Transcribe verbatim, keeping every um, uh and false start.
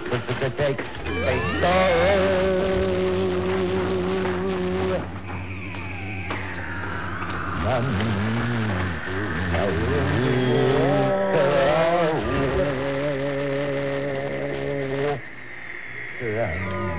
Cause it takes, takes all. None to know.